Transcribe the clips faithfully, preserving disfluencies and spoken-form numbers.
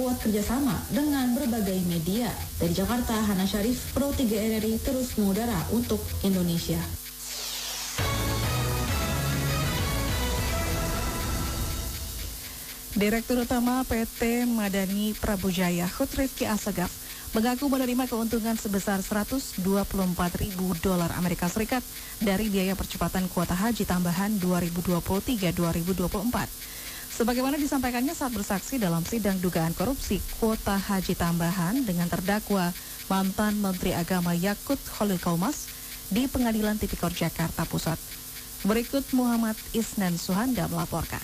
memperkuat kerjasama dengan berbagai media. Dari Jakarta, Hana Syarif, Pro tiga R R I terus mengudara untuk Indonesia. Direktur Utama P T Madani Prabujaya, Hut Rifki Assegaf, mengaku menerima keuntungan sebesar seratus dua puluh empat ribu dolar Amerika Serikat dari biaya percepatan kuota haji tambahan dua ribu dua puluh tiga dua ribu dua puluh empat. Sebagaimana disampaikannya saat bersaksi dalam sidang dugaan korupsi kuota haji tambahan dengan terdakwa mantan Menteri Agama Yakut Khalil Kaumas di Pengadilan Tipikor Jakarta Pusat. Berikut Muhammad Isnan Suhanda melaporkan.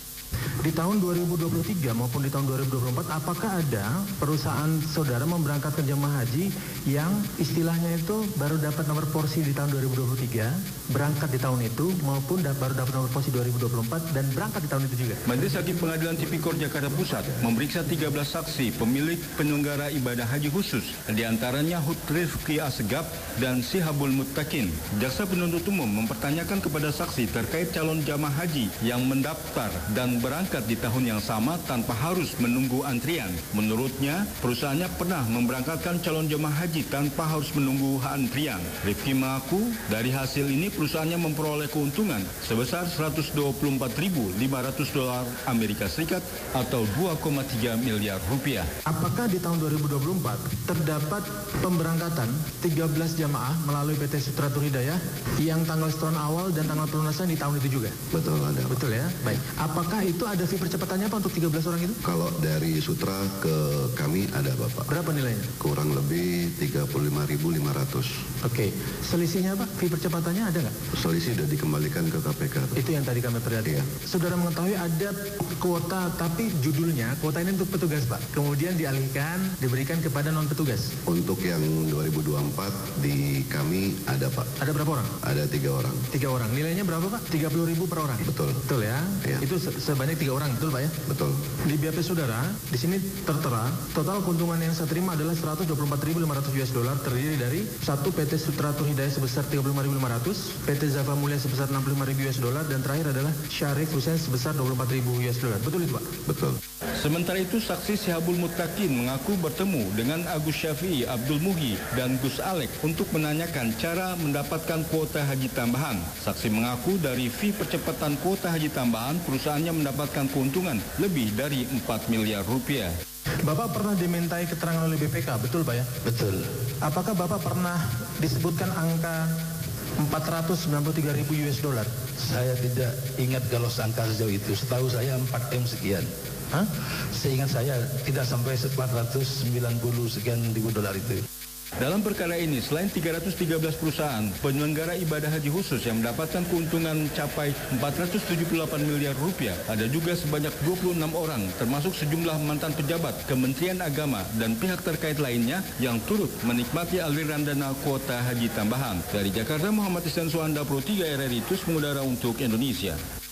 Di tahun dua ribu dua puluh tiga maupun di tahun dua ribu dua puluh empat, apakah ada perusahaan saudara memberangkatkan jemaah haji yang istilahnya itu baru dapat nomor porsi di tahun dua ribu dua puluh tiga, berangkat di tahun itu, maupun da- baru dapat nomor porsi dua ribu dua puluh empat dan berangkat di tahun itu juga? Majelis Hakim Pengadilan Tipikor Jakarta Pusat memeriksa tiga belas saksi pemilik penyelenggara ibadah haji khusus, di antaranya Hut Rifki Assegaf dan Sihabul Muttaqin. Jaksa penuntut umum mempertanyakan kepada saksi terkait calon jamaah haji yang mendaftar dan berangkat di tahun yang sama tanpa harus menunggu antrian. Menurutnya, perusahaannya pernah memberangkatkan calon jemaah haji tanpa harus menunggu antrian. Rifki mengaku dari hasil ini perusahaannya memperoleh keuntungan sebesar seratus dua puluh empat ribu lima ratus dolar Amerika Serikat atau dua koma tiga miliar rupiah. Apakah di tahun dua ribu dua puluh empat terdapat pemberangkatan tiga belas jamaah melalui P T Sutratur Hidayah yang tanggal setoran awal dan tanggal pelunasan di tahun itu juga? Betul, ada. Betul ya? Baik. Apakah itu ada fee percepatannya Pak untuk tiga belas orang itu? Kalau dari Sutra ke kami ada Bapak. Berapa nilainya? Kurang lebih tiga puluh lima ribu lima ratus. Oke. Selisihnya Pak, fee percepatannya ada nggak? Selisih sudah dikembalikan ke K P K. Itu yang tadi kami perhatikan. Saudara mengetahui ada kuota, tapi judulnya kuota ini untuk petugas Pak. Kemudian dialihkan, diberikan kepada non petugas. Untuk yang dua ribu dua puluh empat di kami ada Pak. Ada berapa orang? Ada tiga orang. Tiga orang. Nilainya berapa Pak? tiga puluh ribu per orang. Betul. Betul ya? Iya. Itu se- sebanyak tiga orang, betul Pak ya? Betul. Di B A P saudara, di sini tertera total keuntungan yang saya terima adalah seratus dua puluh empat ribu lima ratus U S dollar, terdiri dari satu P T Sutratur Hidayah sebesar tiga puluh lima ribu lima ratus, P T Zafa Mulia sebesar enam puluh lima ribu U S dollar, dan terakhir adalah Syarif Hussein sebesar dua puluh empat ribu U S dollar. Betul itu Pak? Betul. Sementara itu, saksi Sihabul Muttaqin mengaku bertemu dengan Agus Syafi'i Abdul Muhi dan Gus Alek untuk menanyakan cara mendapatkan kuota haji tambahan. Saksi mengaku dari fee percepatan kuota haji tambahan, perusahaannya mendapatkan keuntungan lebih dari empat miliar rupiah. Bapak pernah dimintai keterangan oleh B P K, betul Pak ya? Betul. Apakah Bapak pernah disebutkan angka empat ratus sembilan puluh tiga ribu U S dollar? Saya tidak ingat kalau angka sejauh itu. Setahu saya empat M sekian. Hah? Seingat saya tidak sampai empat ratus sembilan puluh sekian ribu dolar itu. Dalam perkara ini, selain tiga ratus tiga belas perusahaan penyelenggara ibadah haji khusus yang mendapatkan keuntungan mencapai empat ratus tujuh puluh delapan miliar rupiah, ada juga sebanyak dua puluh enam orang, termasuk sejumlah mantan pejabat Kementerian Agama dan pihak terkait lainnya yang turut menikmati aliran dana kuota haji tambahan. Dari Jakarta, Muhammad Isnan Suhanda, Pro tiga R R I, terus mengudara untuk Indonesia.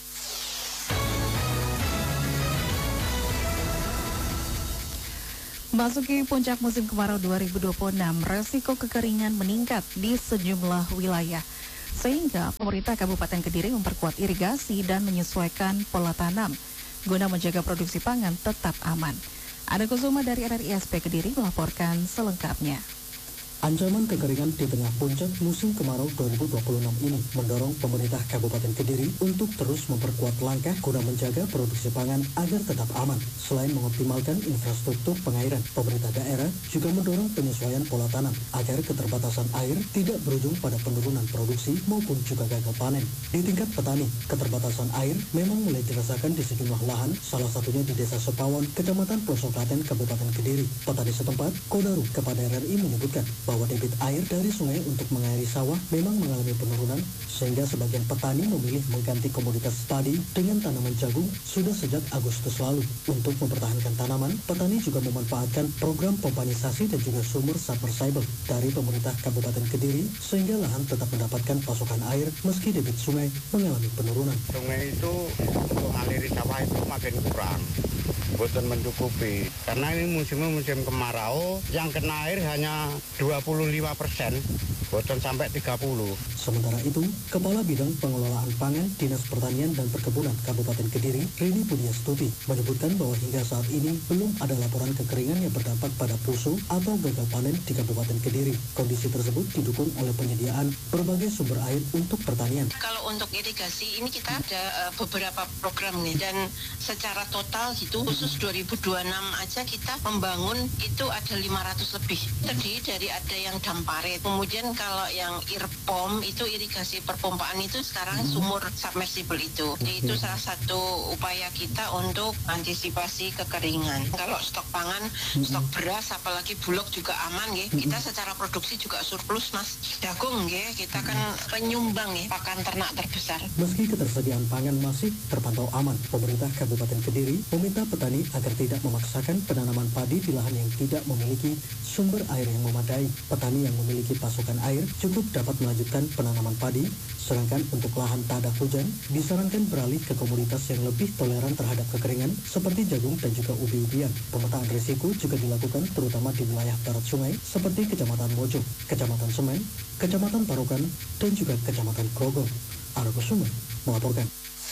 Masuki puncak musim kemarau dua ribu dua puluh enam, resiko kekeringan meningkat di sejumlah wilayah. Sehingga pemerintah Kabupaten Kediri memperkuat irigasi dan menyesuaikan pola tanam guna menjaga produksi pangan tetap aman. Ada Kusuma dari R R I S P Kediri melaporkan selengkapnya. Ancaman kekeringan di tengah puncak musim kemarau dua ribu dua puluh enam ini mendorong pemerintah Kabupaten Kediri untuk terus memperkuat langkah guna menjaga produksi pangan agar tetap aman. Selain mengoptimalkan infrastruktur pengairan, pemerintah daerah juga mendorong penyesuaian pola tanam agar keterbatasan air tidak berujung pada penurunan produksi maupun juga gagal panen. Di tingkat petani, keterbatasan air memang mulai dirasakan di sejumlah lahan, salah satunya di Desa Sepawon, Kecamatan Pelosok Klaten, Kabupaten Kediri. Petani setempat, Kodaru, kepada R R I menyebutkan bahwa debit air dari sungai untuk mengairi sawah memang mengalami penurunan, sehingga sebagian petani memilih mengganti komoditas padi dengan tanaman jagung sudah sejak Agustus lalu. Untuk mempertahankan tanaman, petani juga memanfaatkan program pompanisasi dan juga sumur submersible dari pemerintah Kabupaten Kediri, sehingga lahan tetap mendapatkan pasokan air meski debit sungai mengalami penurunan. Sungai itu untuk mengaliri sawah itu makin kurang, bukan mencukupi, karena ini musimnya musim kemarau, yang kena air hanya dua puluh lima persen boten sampai tiga puluh. Sementara itu, Kepala Bidang Pengelolaan Pangan Dinas Pertanian dan Perkebunan Kabupaten Kediri, Rini Budiastuti, menyebutkan bahwa hingga saat ini belum ada laporan kekeringan yang berdampak pada pusu atau gagal panen di Kabupaten Kediri. Kondisi tersebut didukung oleh penyediaan berbagai sumber air untuk pertanian. Kalau untuk irigasi ini kita ada uh, beberapa program nih, dan secara total gitu khusus dua ribu dua puluh enam aja kita membangun itu ada lima ratus lebih. Terdiri dari ada yang damparet. Kemudian kalau yang irpom itu irigasi perpompaan itu sekarang sumur submersible itu. Itu salah satu upaya kita untuk antisipasi kekeringan. Kalau stok pangan, stok beras apalagi bulog juga aman ya. Kita secara produksi juga surplus Mas. Jagung ya, kita kan penyumbang ya pakan ternak terbesar. Meski ketersediaan pangan masih terpantau aman, pemerintah Kabupaten Kediri meminta petani agar tidak memaksakan penanaman padi di lahan yang tidak memiliki sumber air yang memadai. Petani yang memiliki pasokan air cukup dapat melanjutkan penanaman padi, sedangkan untuk lahan tak ada hujan disarankan beralih ke komoditas yang lebih toleran terhadap kekeringan seperti jagung dan juga ubi-ubian. Pemetaan risiko juga dilakukan terutama di wilayah barat sungai seperti Kecamatan Mojo, Kecamatan Semen, Kecamatan Tarukan, dan juga Kecamatan Grogol. Argo Sumen melaporkan.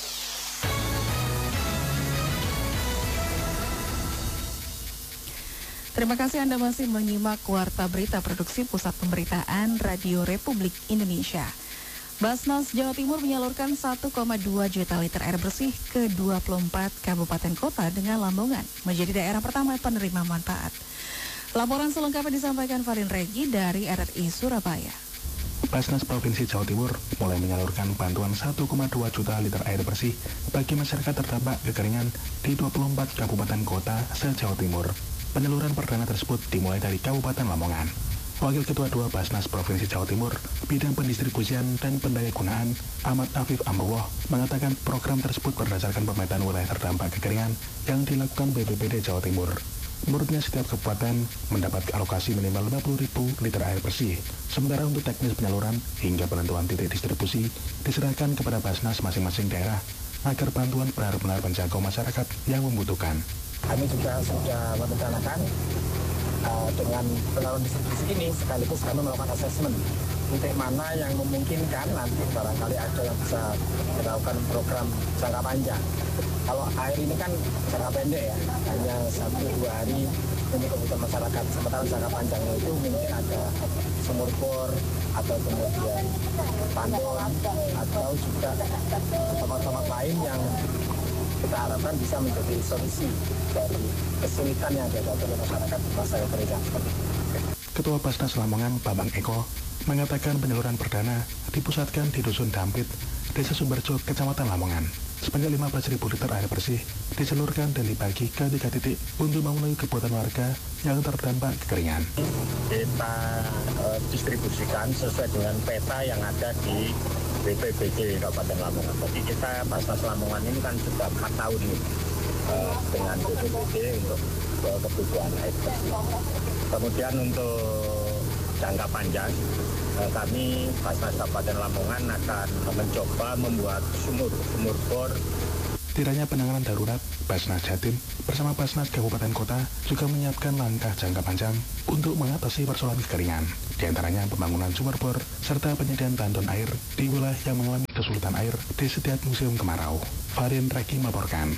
Terima kasih Anda masih menyimak Warta Berita Produksi Pusat Pemberitaan Radio Republik Indonesia. Basnas Jawa Timur menyalurkan satu koma dua juta liter air bersih ke dua puluh empat kabupaten kota dengan Lamongan menjadi daerah pertama penerima manfaat. Laporan selengkapnya disampaikan Farin Regi dari R R I Surabaya. Basnas Provinsi Jawa Timur mulai menyalurkan bantuan satu koma dua juta liter air bersih bagi masyarakat terdampak kekeringan di dua puluh empat kabupaten kota se-Jawa Timur. Penyaluran perdana tersebut dimulai dari Kabupaten Lamongan. Wakil Ketua dua Basnas Provinsi Jawa Timur, Bidang Pendistribusian dan Pendayagunaan, Ahmad Afif Amrullah, mengatakan program tersebut berdasarkan pemetaan wilayah terdampak kekeringan yang dilakukan B P B D Jawa Timur. Menurutnya setiap kabupaten mendapat alokasi minimal lima puluh ribu liter air bersih. Sementara untuk teknis penyaluran hingga penentuan titik distribusi diserahkan kepada Basnas masing-masing daerah agar bantuan benar-benar menjangkau masyarakat yang membutuhkan. Kami juga sudah merencanakan uh, dengan penyaluran distribusi ini sekaligus kami melakukan asesmen titik mana yang memungkinkan nanti barangkali ada yang bisa dilakukan program jangka panjang. Kalau air ini kan jangka pendek ya, hanya satu dua hari untuk kebutuhan masyarakat. Sementara jangka panjangnya itu mungkin ada sumur bor atau kemudian tandon atau juga tempat-tempat lain yang kita harapkan bisa menjadi solusi dari kesulitan yang dihadapi oleh masyarakat di masa yang kekeringan. Ketua Basnas Lamongan, Bambang Eko, mengatakan penyaluran perdana dipusatkan di Dusun Dampit, Desa Sumberjo, Kecamatan Lamongan. Sebanyak lima belas ribu liter air bersih disalurkan dan dibagi ke tiga titik untuk memenuhi kebutuhan warga yang terdampak kekeringan. Kita uh, distribusikan sesuai dengan peta yang ada di B P B D Kabupaten Lamongan. Jadi kita Basnas Lamongan ini kan sudah empat tahun nih uh, dengan B P B D untuk uh, kebutuhan air bersih. Kemudian untuk jangka panjang, uh, kami Basnas Kabupaten Lamongan akan mencoba membuat sumur sumur bor. Tidak hanya penanganan darurat, Basnas Jatim bersama Basnas Kabupaten Kota juga menyiapkan langkah jangka panjang untuk mengatasi persoalan kekeringan. Di antaranya pembangunan sumur bor serta penyediaan tandon air di wilayah yang mengalami kesulitan air di setiap musim kemarau. Farin Reki melaporkan.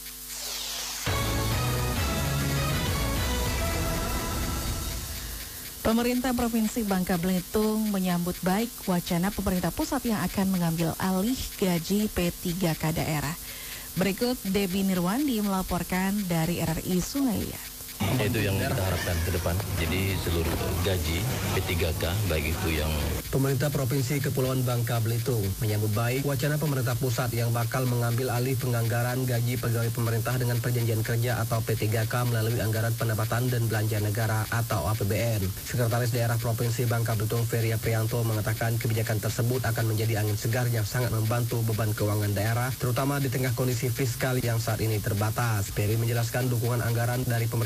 Pemerintah Provinsi Bangka Belitung menyambut baik wacana pemerintah pusat yang akan mengambil alih gaji P tiga K daerah. Berikut Debbie Nirwandi melaporkan dari R R I Sungai Liat. Itu yang kita harapkan ke depan. Jadi seluruh gaji P tiga K baik itu yang Pemerintah Provinsi Kepulauan Bangka Belitung menyambut baik wacana pemerintah pusat yang bakal mengambil alih penganggaran gaji pegawai pemerintah dengan perjanjian kerja atau P tiga K melalui anggaran pendapatan dan belanja negara atau A P B N. Sekretaris Daerah Provinsi Bangka Belitung Feria Prianto mengatakan kebijakan tersebut akan menjadi angin segar yang sangat membantu beban keuangan daerah, terutama di tengah kondisi fiskal yang saat ini terbatas. Peri menjelaskan dukungan anggaran dari pemerintah pusat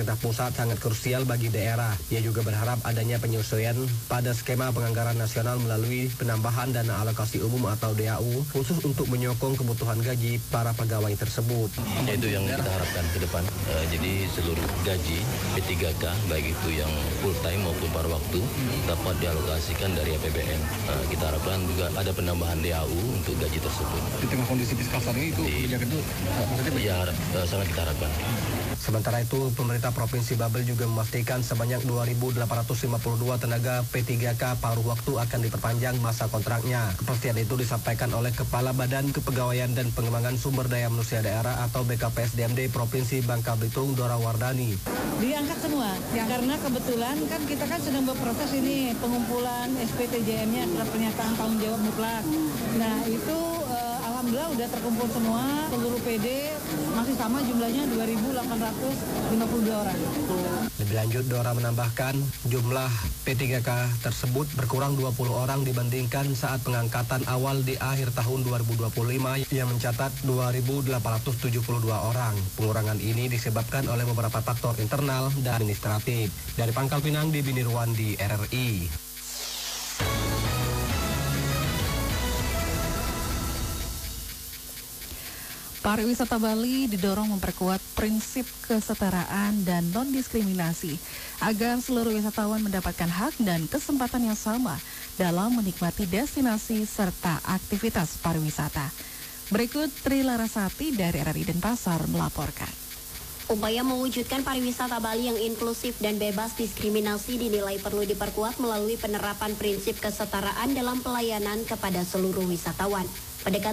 sangat krusial bagi daerah. Ia juga berharap adanya penyesuaian pada skema penganggaran nasional melalui penambahan dana alokasi umum atau D A U khusus untuk menyokong kebutuhan gaji para pegawai tersebut. Itu yang kita harapkan ke depan. Uh, jadi seluruh gaji P tiga K baik itu yang full time maupun paruh waktu dapat dialokasikan dari A P B N. Uh, kita harapkan juga ada penambahan D A U untuk gaji tersebut. Di tengah kondisi fiskal saat ini itu kebijakan itu ya uh, sangat kita harapkan. Sementara itu, pemerintah Provinsi Babel juga memastikan sebanyak dua ribu delapan ratus lima puluh dua tenaga P tiga K paruh waktu akan diperpanjang masa kontraknya. Kepastian itu disampaikan oleh Kepala Badan Kepegawaian dan Pengembangan Sumber Daya Manusia Daerah atau B K P S D M D Provinsi Bangka Belitung, Dora Wardani. Diangkat semua, ya, karena kebetulan kan kita kan sedang berproses ini pengumpulan S P T J M-nya, surat pernyataan tanggung jawab mutlak. Nah itu eh, alhamdulillah udah terkumpul semua, seluruh P D masih sama jumlahnya dua ribu delapan ratus lima puluh dua orang. Lebih lanjut, Dora menambahkan jumlah P tiga K tersebut berkurang dua puluh orang dibandingkan saat pengangkatan awal di akhir tahun dua ribu dua puluh lima yang mencatat dua ribu delapan ratus tujuh puluh dua orang. Pengurangan ini disebabkan oleh beberapa faktor internal dan administratif. Dari Pangkal Pinang, di Binirwandi, R R I. Pariwisata Bali didorong memperkuat prinsip kesetaraan dan non-diskriminasi agar seluruh wisatawan mendapatkan hak dan kesempatan yang sama dalam menikmati destinasi serta aktivitas pariwisata. Berikut Tri Larasati dari R R I Denpasar melaporkan. Upaya mewujudkan pariwisata Bali yang inklusif dan bebas diskriminasi dinilai perlu diperkuat melalui penerapan prinsip kesetaraan dalam pelayanan kepada seluruh wisatawan. Pendekatan